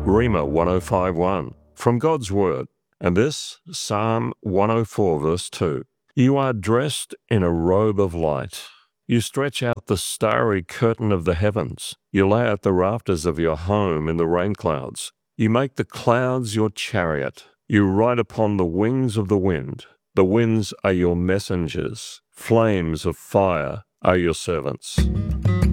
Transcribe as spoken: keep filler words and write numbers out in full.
Rhema one oh five one, from God's Word, and this, Psalm one oh four, verse two. You are dressed in a robe of light. You stretch out the starry curtain of the heavens. You lay out the rafters of your home in the rain clouds. You make the clouds your chariot. You ride upon the wings of the wind. The winds are your messengers. Flames of fire are your servants.